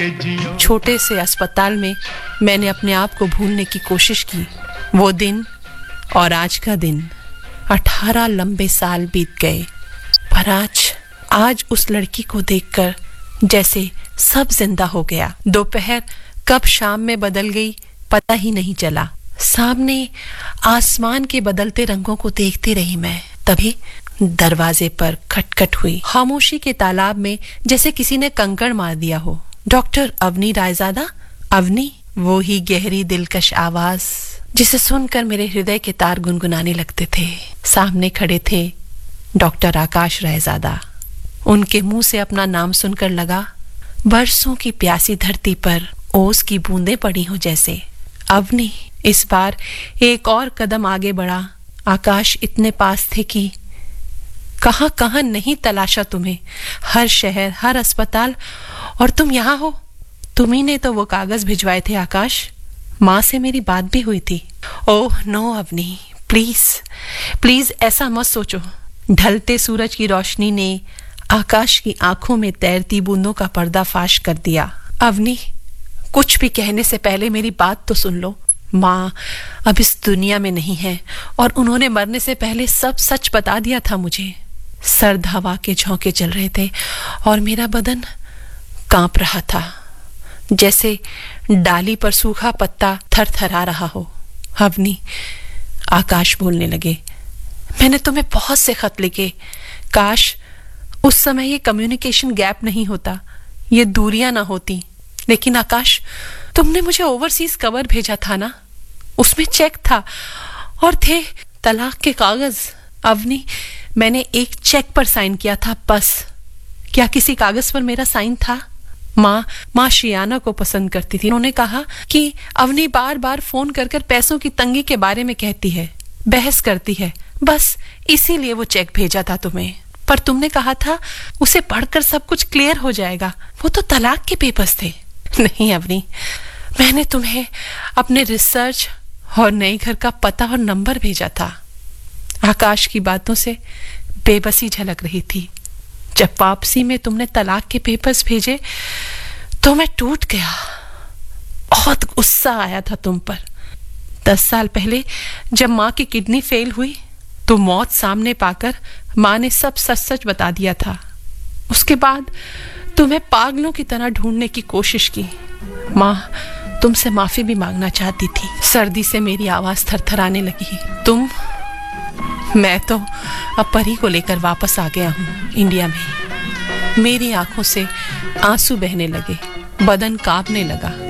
छोटे से अस्पताल में मैंने अपने आप को भूलने की कोशिश की। वो दिन और आज का दिन, 18 लंबे साल बीत गए। पर आज उस लड़की को देखकर जैसे सब जिंदा हो गया। दोपहर कब शाम में बदल गई पता ही नहीं चला। सामने आसमान के बदलते रंगों को देखती रही मैं। तभी दरवाजे पर खटखट हुई। खामोशी के तालाब में जैसे किसी ने कंकड़ मार दिया हो। डॉक्टर अवनी रायजादा? अवनी? वो ही गहरी दिलकश आवाज जिसे सुनकर मेरे हृदय के तार गुनगुनाने लगते थे। सामने खड़े थे डॉक्टर आकाश रायजादा। उनके मुंह से अपना नाम सुनकर लगा बरसों की प्यासी धरती पर ओस की बूंदें पड़ी हो जैसे। अवनी इस बार एक और कदम आगे बढ़ा। आकाश इतने पास थे कि कहां कहां नहीं तलाशा तुम्हें। हर शहर, हर अस्पताल, और तुम यहां हो। तुम्ही ने तो वो कागज भिजवाए थे आकाश। माँ से मेरी बात भी हुई थी। Oh no Avani, please please ऐसा मत सोचो। ढलते सूरज की रोशनी ने आकाश की आंखों में तैरती बूंदों का पर्दाफाश कर दिया। अवनी, कुछ भी कहने से पहले मेरी बात तो सुन लो। माँ अब इस दुनिया में नहीं है और उन्होंने मरने से पहले सब सच बता दिया था मुझे। सर्द हवा के झोंके चल रहे थे और मेरा बदन कांप रहा था, जैसे डाली पर सूखा पत्ता थरथरा रहा हो। अवनी, आकाश बोलने लगे, मैंने तुम्हें बहुत से खत लिखे। काश उस समय ये कम्युनिकेशन गैप नहीं होता, ये दूरियां ना होती। लेकिन आकाश, तुमने मुझे ओवरसीज कवर भेजा था ना, उसमें चेक था और थे तलाक के कागज। अवनी, मैंने एक चेक पर साइन किया था बस। क्या किसी कागज पर मेरा साइन था? माँ शियाना को पसंद करती थी। उन्होंने कहा कि अवनी बार बार फोन कर कर पैसों की तंगी के बारे में कहती है, बहस करती है, बस इसीलिए वो चेक भेजा था तुम्हें। पर तुमने कहा था उसे पढ़कर सब कुछ क्लियर हो जाएगा। वो तो तलाक के पेपर्स थे। नहीं अवनी, मैंने तुम्हें अपने रिसर्च और नए घर का पता और नंबर भेजा था। आकाश की बातों से बेबसी झलक रही थी। जब वापसी में तुमने तलाक के पेपर्स भेजे तो मैं टूट गया। बहुत गुस्सा आया था तुम पर। 10 साल पहले जब माँ की किडनी फेल हुई तो मौत सामने पाकर माँ ने सब सच सच बता दिया था। उसके बाद तुम्हें पागलों की तरह ढूंढने की कोशिश की। माँ तुमसे माफी भी मांगना चाहती थी। सर्दी से मेरी आवाज थरथराने लगी। मैं तो अब परी को लेकर वापस आ गया हूँ इंडिया में। मेरी आंखों से आंसू बहने लगे, बदन कांपने लगा।